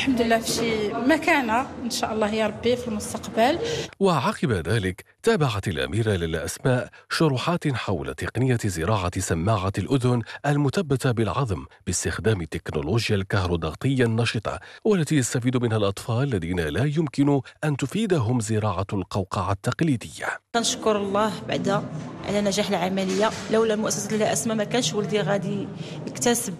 الحمد لله في شي مكانة إن شاء الله يا ربي في المستقبل. وعقب ذلك تابعت الأميرة للا أسماء شروحات حول تقنية زراعة سماعة الأذن المثبتة بالعظم باستخدام التكنولوجيا الكهروضغطية النشطة، والتي يستفيد منها الأطفال الذين لا يمكن أن تفيدهم زراعة القوقعة التقليدية. كنشكر الله بعدا على نجاح العملية. لولا مؤسسة لا أسماء ما كانش ولدي غادي يكتسب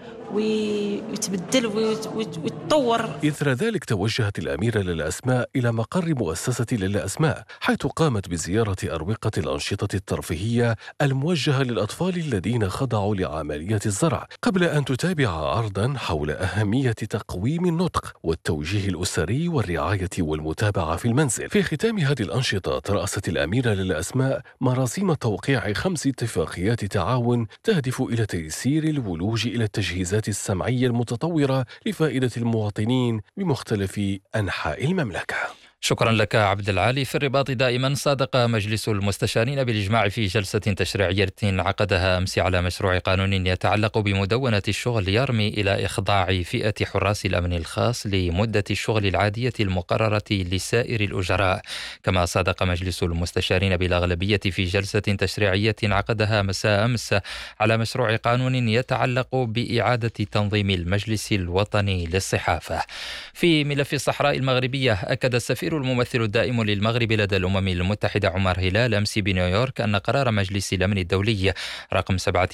ويتبدل ويتطور. إثر ذلك توجهت الأميرة للا أسماء إلى مقر مؤسسة للا أسماء، حيث قامت بزيارة أروقة الأنشطة الترفيهية الموجهة للأطفال الذين خضعوا لعملية الزرع، قبل أن تتابع عرضا حول أهمية تقويم النطق والتوجيه الأسري والرعاية والمتابعة في المنزل. في ختام هذه الأنشطة رأست الأميرة للا أسماء مراسيم توقيع 5 اتفاقيات تعاون تهدف إلى تيسير الولوج إلى التجهيزات السمعية المتطورة لفائدة المواطنين بمختلف أنحاء المملكة. شكرا لك عبد العالي. في الرباط دائما صادق مجلس المستشارين بالإجماع في جلسة تشريعية عقدها أمس على مشروع قانون يتعلق بمدونة الشغل يرمي إلى إخضاع فئة حراس الأمن الخاص لمدة الشغل العادية المقررة لسائر الأجراء. كما صادق مجلس المستشارين بالأغلبية في جلسة تشريعية عقدها مساء أمس على مشروع قانون يتعلق بإعادة تنظيم المجلس الوطني للصحافة. في ملف الصحراء المغربية أكد السفير الممثل الدائم للمغرب لدى الأمم المتحدة عمر هلال أمس بنيويورك أن قرار مجلس الأمن الدولي رقم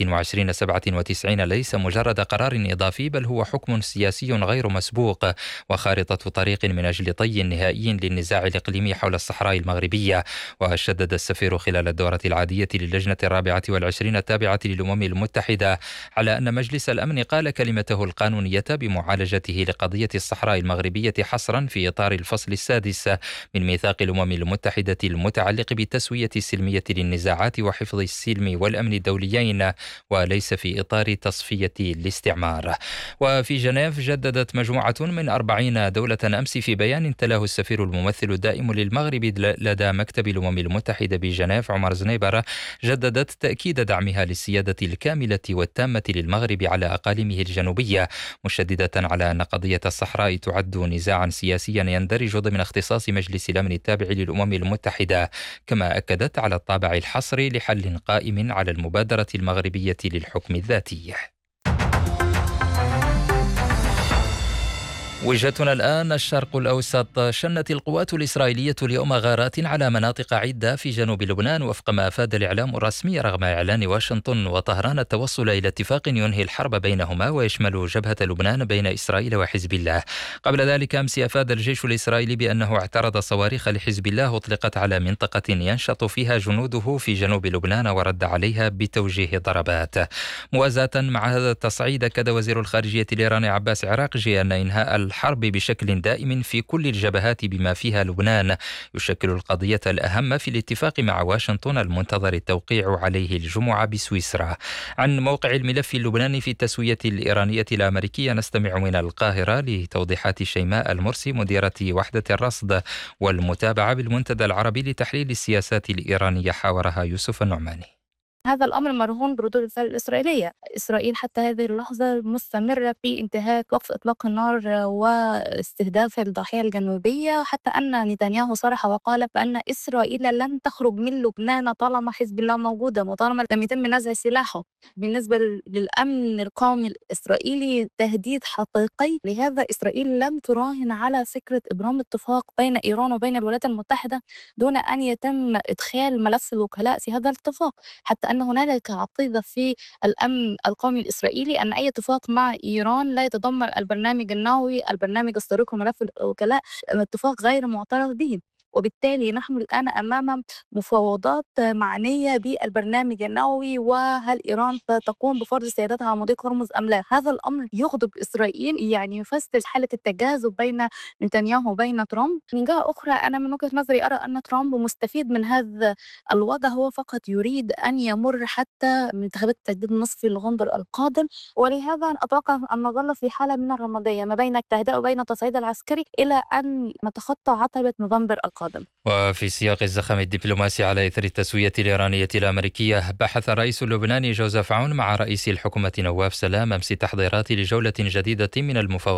2797 ليس مجرد قرار إضافي، بل هو حكم سياسي غير مسبوق وخارطة طريق من أجل طي نهائي للنزاع الإقليمي حول الصحراء المغربية. وشدد السفير خلال الدورة العادية للجنة 24 التابعة للأمم المتحدة على أن مجلس الأمن قال كلمته القانونية بمعالجته لقضية الصحراء المغربية حصرا في إطار الفصل السادس من ميثاق الأمم المتحدة المتعلق بالتسوية السلمية للنزاعات وحفظ السلم والأمن الدوليين، وليس في إطار تصفية الاستعمار. وفي جنيف جددت مجموعة من 40 دولة أمس في بيان تلاه السفير الممثل الدائم للمغرب لدى مكتب الأمم المتحدة بجنيف عمر زنيبر، جددت تأكيد دعمها للسيادة الكاملة والتامة للمغرب على أقاليمه الجنوبية، مشددة على أن قضية الصحراء تعد نزاعا سياسيا يندرج ضمن اختصاص مجلس الأمن التابع للأمم المتحدة. كما أكدت على الطابع الحصري لحل قائم على المبادرة المغربية للحكم الذاتي. وجهتنا الآن الشرق الأوسط. شنت القوات الإسرائيلية اليوم غارات على مناطق عدة في جنوب لبنان وفق ما أفاد الإعلام الرسمي، رغم إعلان واشنطن وطهران التوصل إلى اتفاق ينهي الحرب بينهما ويشمل جبهة لبنان بين إسرائيل وحزب الله. قبل ذلك أمس أفاد الجيش الإسرائيلي بأنه اعترض صواريخ لحزب الله أطلقت على منطقة ينشط فيها جنوده في جنوب لبنان ورد عليها بتوجيه ضربات. موازاة مع هذا التصعيد، أكد وزير الخارجية الإيراني عباس عراقجي أن إنهاء الحرب بشكل دائم في كل الجبهات بما فيها لبنان يشكل القضية الأهم في الاتفاق مع واشنطن المنتظر التوقيع عليه الجمعة بسويسرا. عن موقع الملف اللبناني في التسوية الإيرانية الأمريكية نستمع من القاهرة لتوضيحات شيماء المرسي مديرة وحدة الرصد والمتابعة بالمنتدى العربي لتحليل السياسات الإيرانية، حاورها يوسف النعماني. هذا الأمر مرهون بردود الفعل الإسرائيلية. إسرائيل حتى هذه اللحظة مستمرة في انتهاك وقف إطلاق النار واستهداف الضاحية الجنوبية، حتى أن نتنياهو صرح وقال بأن إسرائيل لن تخرج من لبنان طالما حزب الله موجودة وطالما لم يتم نزع سلاحه. بالنسبة للأمن القومي الإسرائيلي تهديد حقيقي، لهذا إسرائيل لم تراهن على فكرة إبرام اتفاق بين إيران وبين الولايات المتحدة دون أن يتم إدخال ملف الوكلاء في هذا الاتفاق، حتى أن هنالك عقيدة في الأمن القومي الإسرائيلي أن أي اتفاق مع إيران لا يتضمن البرنامج النووي، البرنامج الصاروخي وملف الوكلاء، اتفاق غير معترف به. وبالتالي نحن الآن أمام مفاوضات معنية بالبرنامج النووي، وهل إيران تقوم بفرض سيادتها على مضيق هرمز أم لا. هذا الأمر يغضب إسرائيل، يعني يفسر حالة التجاذب بين نتنياهو وبين ترامب. من جهة أخرى أنا من وجهة نظري أرى أن ترامب مستفيد من هذا الوضع، هو فقط يريد أن يمر حتى من انتخابات التجديد النصفي لنوفمبر القادم، ولهذا أتوقع أن نظل في حالة من الرمادية ما بين التهدئة وبين التصعيد العسكري إلى أن نتخطى عتبة نوفمبر القادم. وفي سياق الزخم الدبلوماسي على إثر التسوية الإيرانية الأمريكية، بحث الرئيس اللبناني جوزيف عون مع رئيس الحكومة نواف سلام أمس تحضيرات لجولة جديدة من المفاوضات